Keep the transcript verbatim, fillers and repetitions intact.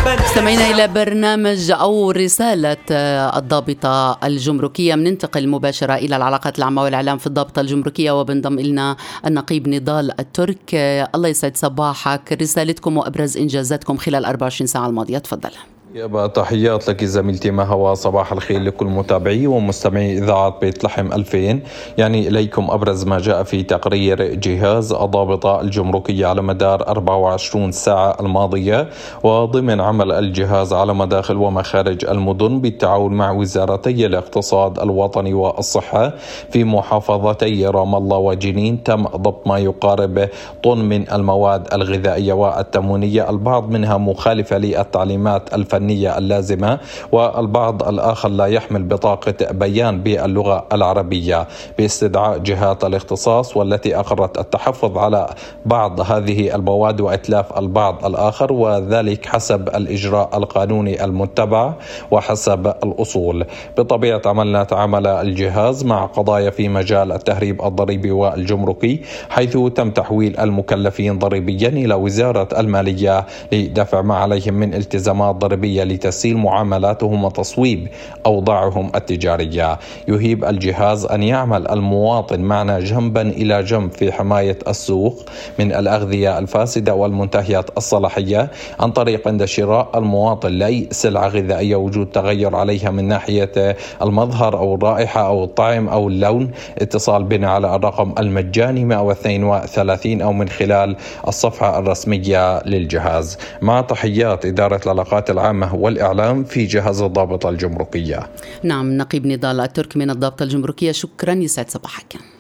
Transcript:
استمعنا إلى برنامج أو رسالة الضابطة الجمركية. مننتقل مباشرة إلى العلاقات العامة والإعلام في الضابطة الجمركية، وبنضم إلنا النقيب نضال الترك. الله يسعد صباحك، رسالتكم وأبرز إنجازاتكم خلال أربع وعشرين ساعة الماضية، تفضل. يابا تحيات لك زميلتي مهوا، صباح الخير لكل متابعي ومستمعي إذاعة بيت لحم ألفين. يعني إليكم أبرز ما جاء في تقرير جهاز الضابطة الجمركية على مدار أربع وعشرين ساعة الماضية، وضمن عمل الجهاز على مداخل ومخارج المدن بالتعاون مع وزارتي الاقتصاد الوطني والصحة في محافظتي رام الله وجنين، تم ضبط ما يقارب طن من المواد الغذائية والتموينية، البعض منها مخالفة للتعليمات الفنية اللازمة، والبعض الآخر لا يحمل بطاقة بيان باللغة العربية، باستدعاء جهات الاختصاص والتي أقرت التحفظ على بعض هذه المواد وإتلاف البعض الآخر، وذلك حسب الإجراء القانوني المتبع وحسب الأصول. بطبيعة عملنا تعامل الجهاز مع قضايا في مجال التهريب الضريبي والجمركي، حيث تم تحويل المكلفين ضريبيا إلى وزارة المالية لدفع ما عليهم من التزامات ضريبية لتسهيل معاملاتهم وتصويب أوضاعهم التجارية. يهيب الجهاز أن يعمل المواطن معنا جنبا إلى جنب في حماية السوق من الأغذية الفاسدة والمنتهية الصلاحية، عن طريق عند شراء المواطن لأي سلعة غذائية وجود تغير عليها من ناحية المظهر أو الرائحة أو الطعم أو اللون، اتصال بنا على الرقم المجاني مئة واثنين وثلاثين أو من خلال الصفحة الرسمية للجهاز. مع تحيات إدارة العلاقات العامة والإعلام في جهاز الضابطة الجمركية. نعم، نقيب نضال الترك من الضابطة الجمركية، شكرا، يسعد صباحك.